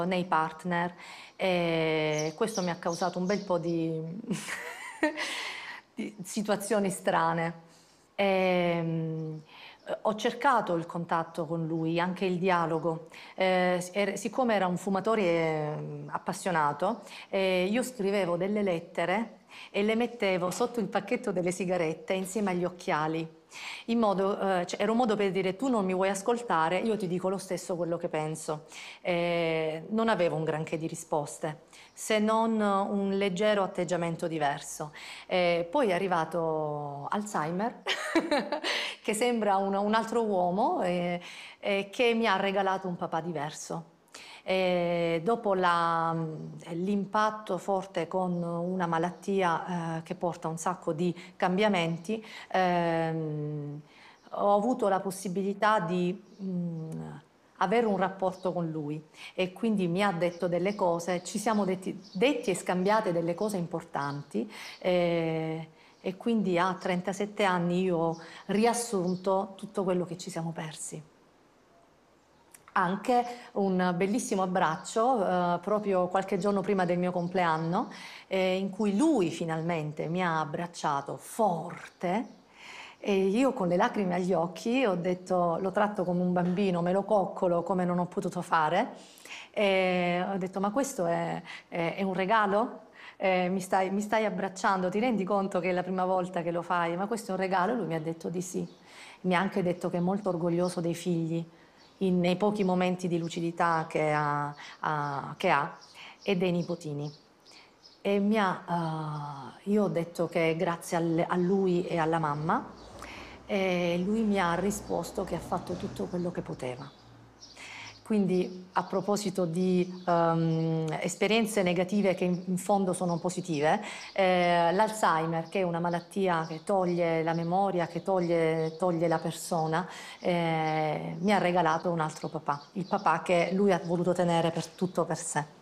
nei partner e questo mi ha causato un bel po' di, di situazioni strane. Ho cercato il contatto con lui, anche il dialogo. Siccome era un fumatore appassionato, io scrivevo delle lettere e le mettevo sotto il pacchetto delle sigarette insieme agli occhiali. Cioè, era un modo per dire tu non mi vuoi ascoltare, io ti dico lo stesso quello che penso. Non avevo un granché di risposte, se non un leggero atteggiamento diverso. Poi è arrivato Alzheimer, che sembra un altro uomo, che mi ha regalato un papà diverso. Dopo l'impatto forte con una malattia che porta un sacco di cambiamenti, ho avuto la possibilità di avere un rapporto con lui e quindi mi ha detto delle cose, ci siamo detti e scambiate delle cose importanti e quindi a 37 anni io ho riassunto tutto quello che ci siamo persi. Anche un bellissimo abbraccio proprio qualche giorno prima del mio compleanno in cui lui finalmente mi ha abbracciato forte e io con le lacrime agli occhi ho detto lo tratto come un bambino, me lo coccolo come non ho potuto fare e ho detto ma questo è un regalo? Mi stai abbracciando, ti rendi conto che è la prima volta che lo fai? Ma questo è un regalo? Lui mi ha detto di sì. Mi ha anche detto che è molto orgoglioso dei figli nei pochi momenti di lucidità che ha e dei nipotini. Io ho detto che grazie a lui e alla mamma, e lui mi ha risposto che ha fatto tutto quello che poteva. Quindi a proposito di esperienze negative che in fondo sono positive, l'Alzheimer, che è una malattia che toglie la memoria, che toglie la persona, mi ha regalato un altro papà, il papà che lui ha voluto tenere per tutto per sé.